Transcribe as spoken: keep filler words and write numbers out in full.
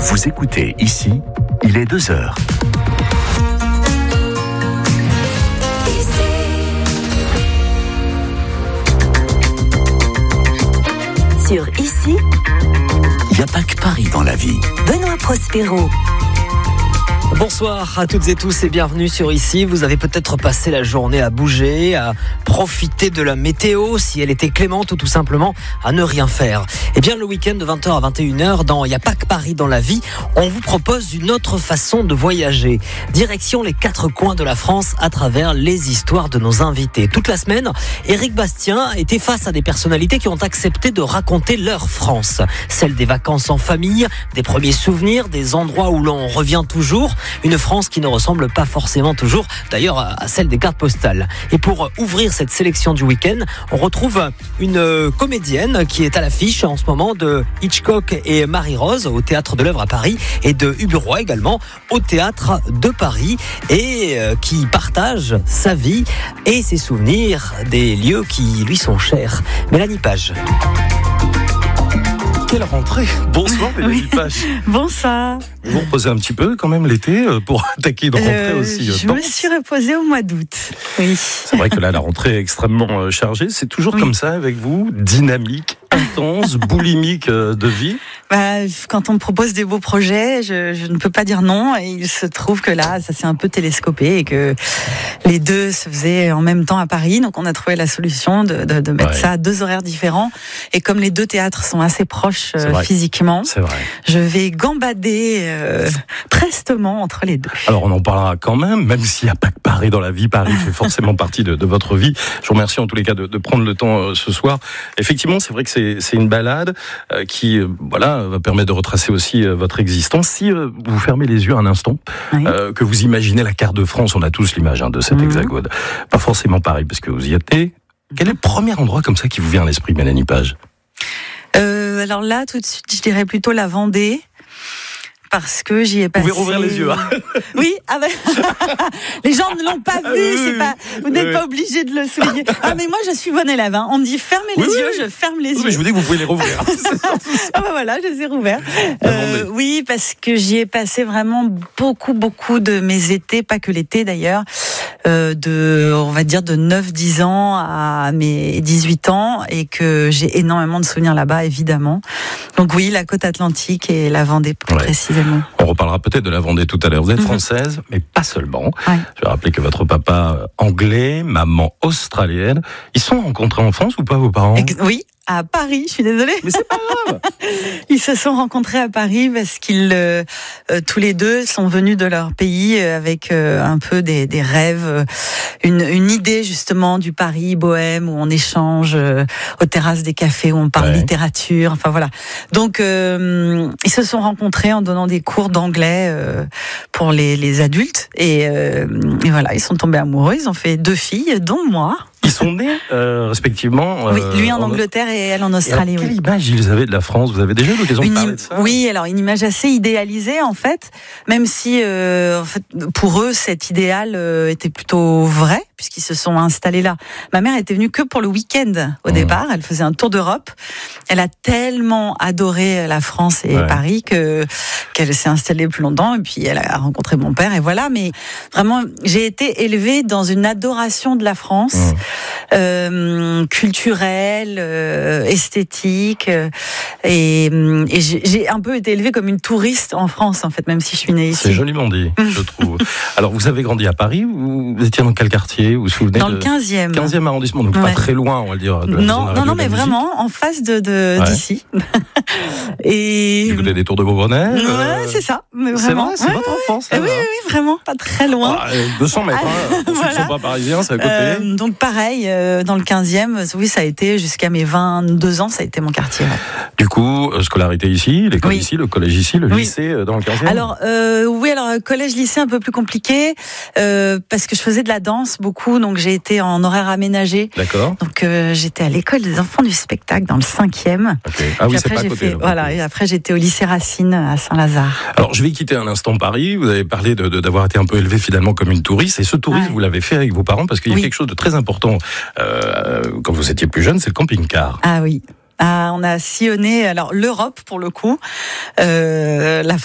Vous écoutez ici, il est deux heures. Sur Ici, il n'y a pas que Paris dans la vie. Benoît Prospero. Bonsoir à toutes et tous et bienvenue sur Ici. Vous avez peut-être passé la journée à bouger, à profiter de la météo si elle était clémente ou tout simplement à ne rien faire. Eh bien, le week-end de vingt heures à vingt et une heures, dans Il n'y a pas que Paris dans la vie, on vous propose une autre façon de voyager. Direction les quatre coins de la France à travers les histoires de nos invités. Toute la semaine, Éric Bastien était face à des personnalités qui ont accepté de raconter leur France. Celle des vacances en famille, des premiers souvenirs, des endroits où l'on revient toujours. Une France qui ne ressemble pas forcément toujours, d'ailleurs, à celle des cartes postales. Et pour ouvrir cette sélection du week-end, on retrouve une comédienne qui est à l'affiche en ce moment de Hitchcock et Marie-Rose au Théâtre de l'Œuvre à Paris et de Ubu Roi également au Théâtre de Paris et qui partage sa vie et ses souvenirs des lieux qui lui sont chers. Mélanie Page. Quelle rentrée! Bonsoir Mélanie Page. Bonsoir. Vous vous reposez un petit peu quand même l'été pour attaquer une rentrée euh, aussi. Je dense. me suis reposée au mois d'août. Oui. C'est vrai que là la rentrée est extrêmement chargée. C'est toujours oui. comme ça avec vous, dynamique, intense, boulimique de vie. Bah, quand on me propose des beaux projets, je, je ne peux pas dire non. Et il se trouve que là, ça s'est un peu télescopé et que les deux se faisaient en même temps à Paris. Donc on a trouvé la solution de, de, de mettre ouais. ça à deux horaires différents. Et comme les deux théâtres sont assez proches euh, physiquement, c'est vrai. je vais gambader euh, prestement entre les deux. Alors on en parlera quand même, même s'il n'y a pas que Paris dans la vie. Paris fait forcément partie de, de votre vie. Je vous remercie en tous les cas de, de prendre le temps euh, ce soir. Effectivement, c'est vrai que c'est, c'est une balade euh, qui, euh, voilà, va permettre de retracer aussi euh, votre existence. Si euh, vous fermez les yeux un instant, oui. euh, que vous imaginez la carte de France, on a tous l'image hein, de cet mmh. hexagone. Pas forcément Paris, parce que vous y êtes. Quel est le premier endroit comme ça qui vous vient à l'esprit, Mélanie Page ? euh, Alors là, tout de suite, je dirais plutôt la Vendée. Parce que j'y ai passé. Vous pouvez rouvrir les yeux. Hein. Oui, ah ben... les gens ne l'ont pas vu. Ah oui, c'est pas... Vous n'êtes oui. pas obligé de le souligner. Ah mais moi je suis bonne élève. Hein. On me dit fermez les oui, yeux, oui. je ferme les oui, yeux. Mais je vous dis que vous pouvez les rouvrir. Ah ben voilà, je les ai rouverts. Euh, oui, parce que j'y ai passé vraiment beaucoup, beaucoup de mes étés, pas que l'été d'ailleurs, euh, de, on va dire de neuf dix ans à mes dix-huit ans, et que j'ai énormément de souvenirs là-bas, évidemment. Donc oui, la côte atlantique et la Vendée plus ouais. précisément. On reparlera peut-être de la Vendée tout à l'heure. Vous êtes française, mais pas seulement. Ouais. Je vais rappeler que votre papa anglais, maman australienne, ils se sont rencontrés en France ou pas, vos parents ? Oui. À Paris, je suis désolée. Mais c'est pas grave. Ils se sont rencontrés à Paris parce qu'ils, euh, euh, tous les deux, sont venus de leur pays avec euh, un peu des, des rêves, une, une idée justement du Paris bohème où on échange euh, aux terrasses des cafés, où on parle ouais. littérature, enfin voilà. Donc, euh, ils se sont rencontrés en donnant des cours d'anglais euh, pour les, les adultes. Et, euh, et voilà, ils sont tombés amoureux, ils ont fait deux filles, dont moi. Ils sont nés euh, respectivement. Euh, oui, lui en, en Angleterre et elle en Australie. Et quelle oui. image ils avaient de la France ? Vous avez déjà eu l'occasion de parler de ça ? Oui, alors une image assez idéalisée en fait, même si euh, en fait, pour eux cet idéal euh, était plutôt vrai puisqu'ils se sont installés là. Ma mère était venue que pour le week-end au mmh. départ. Elle faisait un tour d'Europe. Elle a tellement adoré la France et ouais. Paris que qu'elle s'est installée plus longtemps et puis elle a rencontré mon père et voilà. Mais vraiment, j'ai été élevée dans une adoration de la France. Mmh. Euh, culturelle, euh, esthétique, euh, et, et j'ai, j'ai un peu été élevée comme une touriste en France en fait, même si je suis née ici. C'est joliment dit, je trouve. Alors vous avez grandi à Paris, vous étiez dans quel quartier, vous vous souvenez? Dans le quinzième. quinzième arrondissement, donc ouais. pas très loin, on va le dire. De la non, non, non, mais vraiment en face de, de ouais. d'ici. Et du côté des Tours de Beaubonnais. Ouais, euh... c'est ça. Mais vraiment. C'est vrai, c'est ouais, votre ouais. enfance. Oui, oui, oui, vraiment, pas très loin. Ah, deux cents mètres. Hein, pour voilà. ceux qui ne sont pas parisiens, c'est à côté. Euh, donc pareil. Dans le quinzième, oui, ça a été jusqu'à mes vingt-deux ans, ça a été mon quartier. Ouais. Du coup, scolarité ici, l'école oui. ici, le collège ici, le oui. lycée dans le quinzième. Alors euh, oui, alors collège-lycée un peu plus compliqué euh, parce que je faisais de la danse beaucoup, donc j'ai été en horaire aménagé. D'accord. Donc euh, j'étais à l'école des enfants du spectacle dans le cinquième. Okay. Ah oui, c'est pas à côté. Fait, voilà, et après j'étais au lycée Racine à Saint-Lazare. Alors je vais quitter un instant Paris. Vous avez parlé de, de, d'avoir été un peu élevé finalement comme une touriste, et ce tourisme ouais. vous l'avez fait avec vos parents parce qu'il y a oui. quelque chose de très important euh, quand vous étiez plus jeune, c'est le camping-car. Ah oui. Ah, on a sillonné alors l'Europe pour le coup, euh, la,